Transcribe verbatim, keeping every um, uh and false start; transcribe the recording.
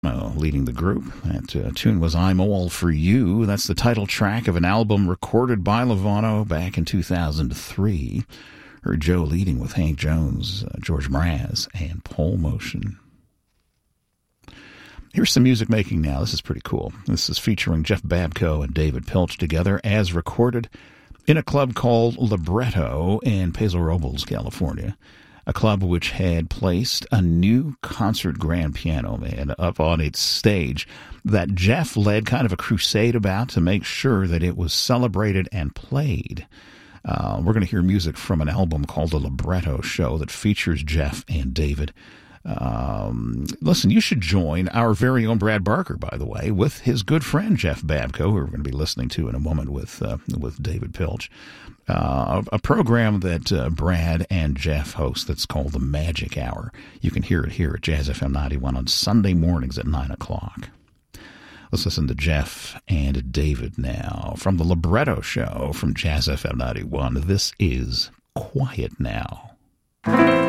Uh, leading the group. That uh, tune was I'm All For You. That's the title track of an album recorded by Lovano back in two thousand three. Heard Joe leading with Hank Jones, uh, George Mraz, and Pole Motion. Here's some music making now. This is pretty cool. This is featuring Jeff Babko and David Pilch together as recorded in a club called Libretto in Paso Robles, California. A club which had placed a new concert grand piano, man, up on its stage that Jeff led kind of a crusade about to make sure that it was celebrated and played. Uh, we're going to hear music from an album called The Libretto Show that features Jeff and David. Um, listen, you should join our very own Brad Barker, by the way, with his good friend Jeff Babko, who we're going to be listening to in a moment with uh, with David Pilch. Uh, a program that uh, Brad and Jeff host that's called The Magic Hour. You can hear it here at Jazz F M ninety-one on Sunday mornings at nine o'clock. Let's listen to Jeff and David now from The Libretto Show from Jazz F M ninety-one. This is Quiet Now.